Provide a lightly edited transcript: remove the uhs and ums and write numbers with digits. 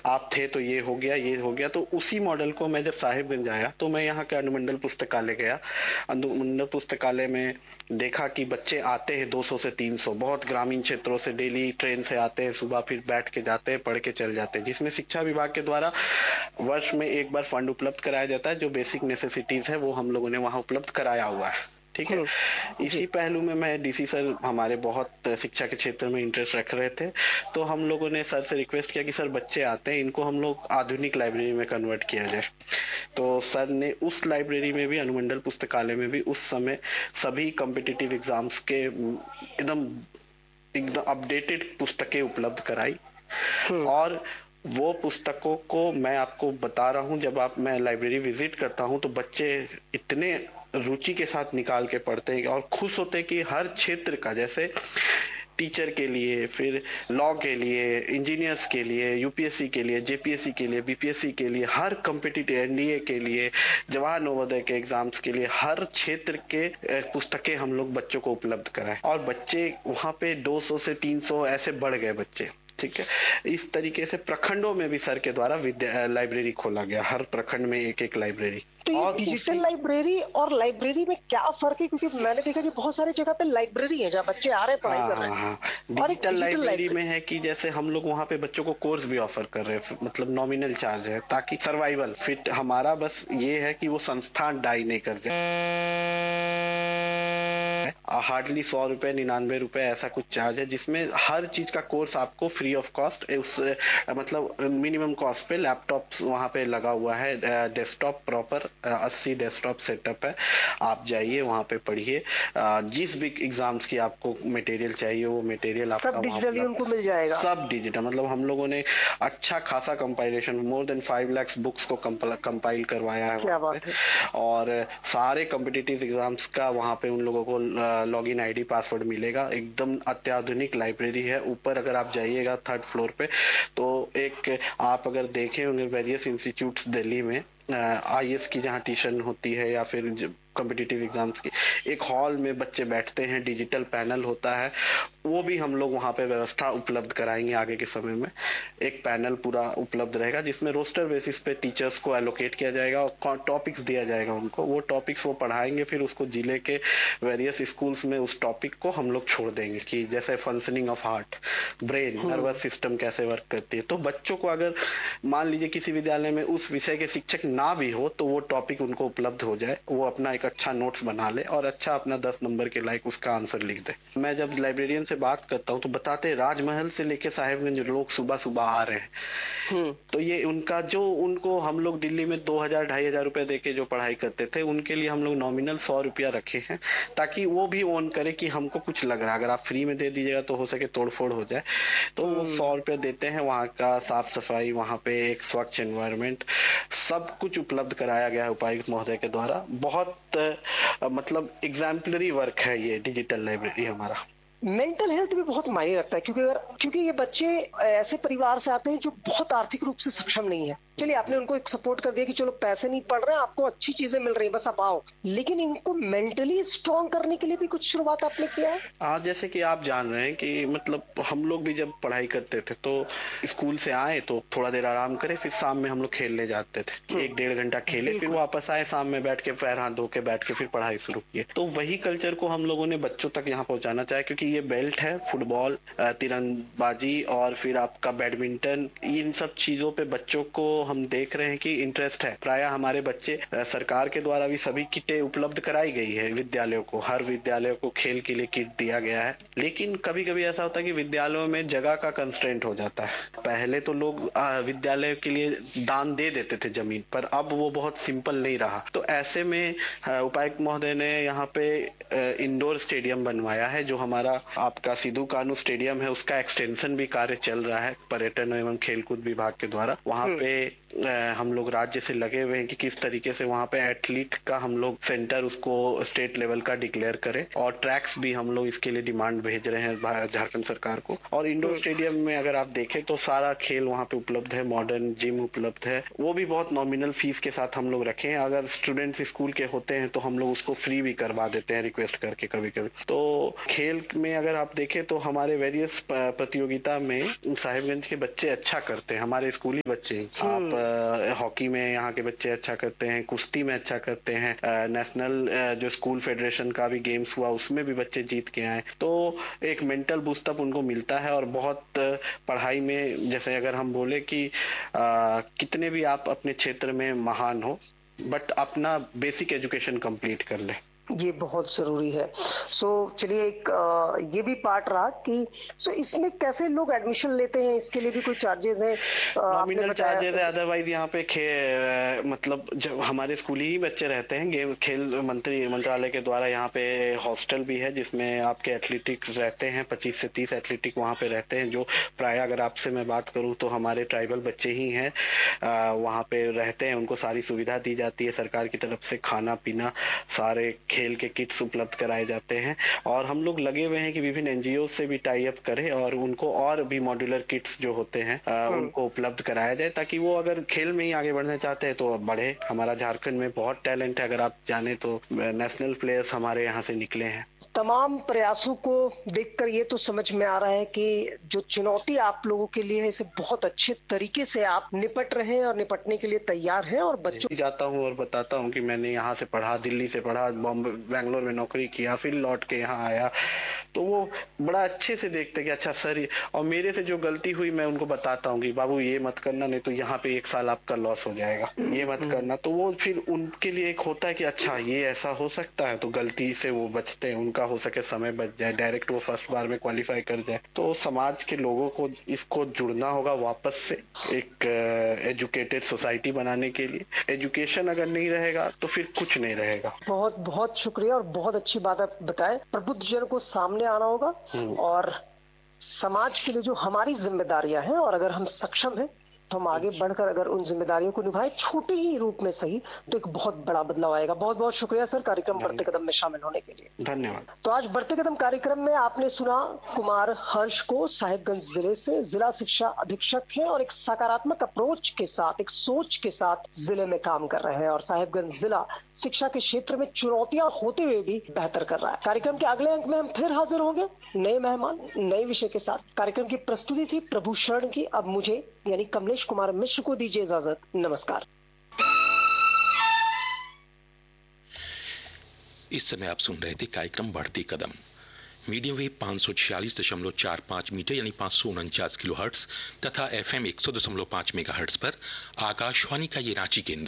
आप थे तो ये हो गया। तो उसी मॉडल को मैं जब साहिबगंज आया तो मैं यहाँ के अनुमंडल पुस्तकालय गया। अनुमंडल पुस्तकालय में देखा कि बच्चे आते हैं 200 से 300, बहुत ग्रामीण क्षेत्रों से डेली ट्रेन से आते हैं, सुबह फिर बैठ के जाते हैं, पढ़ के चल जाते हैं, जिसमें शिक्षा विभाग के द्वारा वर्ष में एक बार फंड उपलब्ध कराया जाता है। जो बेसिक नेसेसिटीज है वो हम लोगों ने वहाँ उपलब्ध कराया हुआ है। ठीक है। इसी पहलू में मैं डीसी सर हमारे बहुत शिक्षा के क्षेत्र में इंटरेस्ट रख रहे थे, तो हम लोगों ने सर से रिक्वेस्ट किया कि सर बच्चे आते हैं, इनको हम लोग आधुनिक लाइब्रेरी में कन्वर्ट किया जाए। तो सर ने उस लाइब्रेरी में भी, अनुमंडल पुस्तकालय में भी उस समय सभी कॉम्पिटिटिव एग्जाम्स के एकदम अपडेटेड पुस्तकें उपलब्ध कराई। और वो पुस्तकों को मैं आपको बता रहा हूँ, जब मैं लाइब्रेरी विजिट करता हूँ तो बच्चे इतने रुचि के साथ निकाल के पढ़ते हैं और खुश होते हैं कि हर क्षेत्र का, जैसे टीचर के लिए, फिर लॉ के लिए, इंजीनियर्स के लिए, यूपीएससी के लिए, जेपीएससी के लिए, बीपीएससी के लिए, हर कॉम्पिटिटिव एनडीए के लिए, जवाहर नवोदय के एग्जाम्स के लिए, हर क्षेत्र के पुस्तकें हम लोग बच्चों को उपलब्ध कराएं। और बच्चे वहां पे 200 से 300 ऐसे बढ़ गए बच्चे। ठीक है। इस तरीके से प्रखंडों में भी सर के द्वारा लाइब्रेरी खोला गया, हर प्रखंड में एक एक लाइब्रेरी। तो ये डिजिटल लाइब्रेरी और लाइब्रेरी में क्या फर्क है? क्योंकि मैंने देखा कि बहुत सारी जगह पे लाइब्रेरी है जहाँ बच्चे आ रहे हैं, पढ़ाई कर रहे हैं। डिजिटल लाइब्रेरी में है कि जैसे हम लोग वहाँ पे बच्चों को कोर्स भी ऑफर कर रहे हैं, मतलब नॉमिनल चार्ज है, ताकि सर्वाइवल फिट हमारा बस ये है कि वो संस्थान डाई नहीं कर जाए। हार्डली 100 रुपए, 99 रुपए ऐसा कुछ चार्ज है, जिसमें हर चीज का कोर्स आपको फ्री ऑफ कॉस्ट, उस मतलब मिनिमम कॉस्ट पे लैपटॉप वहाँ पे लगा हुआ है, डेस्कटॉप प्रॉपर 80 डेस्कटॉप सेटअप है। आप जाइए वहाँ पे पढ़िए, जिस भी एग्जाम्स की आपको मटेरियल चाहिए वो मटेरियल आपका सब डिजिटली उनको मिल जाएगा। सब डिजिटल, मतलब हम लोगों ने अच्छा खासा compilation, more than 5 lakh books को कंपाइल करवाया है। क्या बात है। और सारे कॉम्पिटिटिव एग्जाम्स का वहाँ पे उन लोगों को लॉगिन आईडी पासवर्ड मिलेगा। एकदम अत्याधुनिक लाइब्रेरी है। ऊपर अगर आप जाइएगा 3rd फ्लोर पे, तो एक आप अगर देखे होंगे वेरियस इंस्टीट्यूट्स दिल्ली में आईएएस की जहाँ ट्यूशन होती है या फिर कॉम्पिटिटिव एग्जाम्स की, एक हॉल में बच्चे बैठते हैं, डिजिटल पैनल होता है, वो भी हम लोग वहाँ पे व्यवस्था उपलब्ध कराएंगे आगे के समय में। एक पैनल पूरा उपलब्ध रहेगा जिसमें रोस्टर बेसिस पे टीचर्स को एलोकेट किया जाएगा और टॉपिक्स दिया जाएगा उनको, वो टॉपिक्स वो पढ़ाएंगे, फिर उसको जिले के वेरियस स्कूल्स में उस टॉपिक को हम लोग छोड़ देंगे कि जैसे functioning of heart, brain, nervous system कैसे वर्क करती है। तो बच्चों को अगर मान लीजिए किसी विद्यालय में उस विषय के शिक्षक ना भी हो तो वो टॉपिक उनको उपलब्ध हो जाए, वो अपना एक अच्छा नोट्स बना ले और अच्छा अपना 10 नंबर के लायक उसका आंसर लिख दे। मैं जब लाइब्रेरियन से बात करता हूँ तो बताते हैं राजमहल से लेके साहिबगंज लोग सुबह सुबह आ रहे हैं। तो ये उनका जो, उनको हम लोग दिल्ली में 2000-2500 रुपए देके जो पढ़ाई करते थे, उनके लिए हम लोग नॉमिनल 100 रुपया रखे हैं, ताकि वो भी ओन करे कि हमको कुछ लग रहा है। अगर आप फ्री में दे दीजिएगा तो हो सके तोड़फोड़ हो जाए, तो वो 100 रुपया देते हैं। वहाँ का साफ सफाई, वहाँ पे एक स्वच्छ एनवायरनमेंट, सब कुछ उपलब्ध कराया गया है उपायुक्त महोदय के द्वारा। बहुत मतलब एग्जाम्पलरी वर्क है ये डिजिटल लाइब्रेरी हमारा। मेंटल हेल्थ भी बहुत मायने रखता है, क्योंकि ये बच्चे ऐसे परिवार से आते हैं जो बहुत आर्थिक रूप से सक्षम नहीं है। चलिए आपने उनको एक सपोर्ट कर दिया कि चलो पैसे नहीं पड़ रहे, आपको अच्छी चीजें मिल रही है, बस आप आओ, लेकिन इनको मेंटली स्ट्रांग करने के लिए भी कुछ शुरुआत आपने किया है? जैसे कि आप जान रहे हैं कि मतलब हम लोग भी जब पढ़ाई करते थे तो स्कूल से आए तो थोड़ा देर आराम करे, फिर शाम में हम लोग खेलने जाते थे, 1-1.5 घंटा खेले, फिर वापस आए, शाम में बैठ के पैर हाथ धो के बैठ के फिर पढ़ाई शुरू किए। तो वही कल्चर को हम लोगों ने बच्चों तक यहाँ पहुंचाना चाहे, क्योंकि ये बेल्ट है, फुटबॉल, तीरंदाजी और फिर आपका बैडमिंटन, इन सब चीजों पे बच्चों को हम देख रहे हैं कि इंटरेस्ट है। प्राय हमारे बच्चे, सरकार के द्वारा भी सभी किटें उपलब्ध कराई गई है विद्यालयों को, हर विद्यालयों को खेल के लिए किट दिया गया है। लेकिन कभी कभी ऐसा होता है कि विद्यालयों में जगह का कंस्ट्रेंट हो जाता है। पहले तो लोग विद्यालय के लिए दान दे देते थे जमीन पर, अब वो बहुत सिंपल नहीं रहा। तो ऐसे में उपायुक्त महोदय ने यहाँ पे इंडोर स्टेडियम बनवाया है, जो हमारा आपका सिद्धू कानू स्टेडियम है, उसका एक्सटेंशन भी कार्य चल रहा है पर्यटन एवं खेलकूद विभाग के द्वारा। वहाँ पे हम लोग राज्य से लगे हुए हैं कि किस तरीके से वहाँ पे एथलीट का हम लोग सेंटर उसको स्टेट लेवल का डिक्लेयर करें, और ट्रैक्स भी हम लोग इसके लिए डिमांड भेज रहे हैं झारखंड सरकार को। और इंडोर स्टेडियम में अगर आप देखें तो सारा खेल वहाँ पे उपलब्ध है, मॉडर्न जिम उपलब्ध है, वो भी बहुत नॉमिनल फीस के साथ हम लोग रखे हैं। अगर स्टूडेंट्स स्कूल के होते हैं तो हम लोग उसको फ्री भी करवा देते हैं रिक्वेस्ट करके कभी कभी। तो खेल में अगर आप देखें तो हमारे वेरियस प्रतियोगिता में साहिबगंज के बच्चे अच्छा करते हैं, हमारे स्कूली बच्चे। आप हॉकी में यहाँ के बच्चे अच्छा करते हैं, कुश्ती में अच्छा करते हैं, नेशनल जो स्कूल फेडरेशन का भी गेम्स हुआ उसमें भी बच्चे जीत के आए। तो एक मेंटल बूस्टअप उनको मिलता है। और बहुत पढ़ाई में जैसे अगर हम बोले कि कितने भी आप अपने क्षेत्र में महान हो, बट अपना बेसिक एजुकेशन कंप्लीट कर ले, ये बहुत जरूरी है। सो चलिए एक ये भी पार्ट रहा कि इसमें कैसे लोग एडमिशन लेते हैं, इसके लिए भी कोई चार्जेस है? नॉमिनल चार्जेस है, अदरवाइज यहाँ पे मतलब जब हमारे स्कूली ही बच्चे रहते हैं, गेम खेल मंत्रालय के द्वारा यहाँ पे हॉस्टल भी है जिसमें आपके एथलेटिक्स रहते हैं, 25 से 30 एथलेटिक वहाँ पे रहते हैं, जो प्राय अगर आपसे मैं बात करूँ तो हमारे ट्राइबल बच्चे ही हैं वहाँ पे रहते हैं। उनको सारी सुविधा दी जाती है सरकार की तरफ से, खाना पीना, सारे खेल के किट्स उपलब्ध कराए जाते हैं। और हम लोग लगे हुए हैं कि विभिन्न एनजीओ से भी टाई अप करें और उनको और भी मॉड्यूलर किट्स जो होते हैं उनको उपलब्ध कराया जाए, ताकि वो अगर खेल में ही आगे बढ़ना चाहते हैं तो बढ़े। हमारा झारखंड में बहुत टैलेंट है, अगर आप जाने तो नेशनल प्लेयर्स हमारे यहाँ से निकले हैं। तमाम प्रयासों को देखकर ये तो समझ में आ रहा है कि जो चुनौती आप लोगों के लिए है इसे बहुत अच्छे तरीके से आप निपट रहे हैं और निपटने के लिए तैयार हैं। और बच्चों जाता हूँ और बताता हूँ कि मैंने यहाँ से पढ़ा, दिल्ली से पढ़ा, बॉम्बे बैंगलोर में नौकरी किया, फिर लौट के यहाँ आया, तो वो बड़ा अच्छे से देखते कि अच्छा सर, और मेरे से जो गलती हुई मैं उनको बताता हूँ कि बाबू ये मत करना, नहीं तो यहाँ पे 1 साल आपका लॉस हो जाएगा, ये मत करना। तो वो फिर उनके लिए एक होता है कि अच्छा ये ऐसा हो सकता है, तो गलती से वो बचते हैं, उनका हो सके समय बच जाए, डायरेक्ट वो फर्स्ट बार में क्वालिफाई कर जाए। तो समाज के लोगों को इसको जुड़ना होगा वापस से एक एजुकेटेड सोसाइटी बनाने के लिए। एजुकेशन अगर नहीं रहेगा तो फिर कुछ नहीं रहेगा। बहुत बहुत शुक्रिया और बहुत अच्छी बात आप बताएं। प्रबुद्ध जन को सामने आना होगा और समाज के लिए जो हमारी जिम्मेदारियां हैं, और अगर हम सक्षम हैं तो हम आगे बढ़कर अगर उन जिम्मेदारियों को निभाएं, छोटे ही रूप में सही, तो एक बहुत बड़ा बदलाव आएगा। बहुत बहुत शुक्रिया सर कार्यक्रम बढ़ते कदम में शामिल होने के लिए। धन्यवाद। तो आज बढ़ते कदम कार्यक्रम में आपने सुना कुमार हर्ष को, साहिबगंज जिले से जिला शिक्षा अधीक्षक हैं और एक सकारात्मक अप्रोच के साथ, एक सोच के साथ जिले में काम कर रहे हैं और साहिबगंज जिला शिक्षा के क्षेत्र में चुनौतियां होते हुए भी बेहतर कर रहा है। कार्यक्रम के अगले अंक में हम फिर हाजिर होंगे नए मेहमान, नए विषय के साथ। कार्यक्रम की प्रस्तुति थी प्रभु शरण की। अब मुझे यानी कमलेश कुमार मिश्र को दीजिए इजाजत। नमस्कार। इस समय आप सुन रहे थे कार्यक्रम बढ़ते कदम, मीडियम वेव 546.45 मीटर यानी 549 किलोहर्ट्ज तथा FM 100.5 मेगाहर्ट्ज पर आकाशवाणी का ये रांची केंद्र।